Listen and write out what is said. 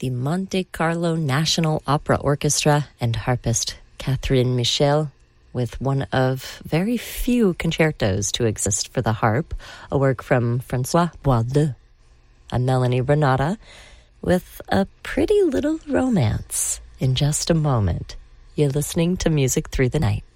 the Monte Carlo National Opera Orchestra and harpist Catherine Michel with one of very few concertos to exist for the harp, a work from François Boisdeu. I'm Melanie Renata with a pretty little romance. In just a moment, you're listening to Music Through the Night.